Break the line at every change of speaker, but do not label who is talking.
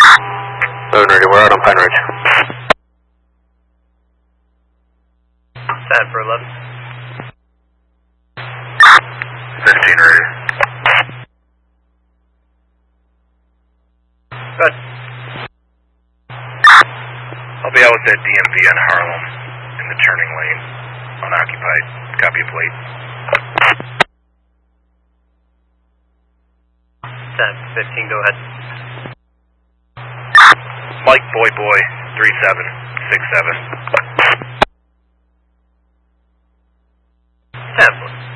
Moon ready, we're out on Pine Ridge.
Time for 11.
15 ready.
Good.
I'll be out with that DMV on Harlem in the turning lane, unoccupied. Copy a plate.
10-15, go ahead.
Mike Boy 3767.
10.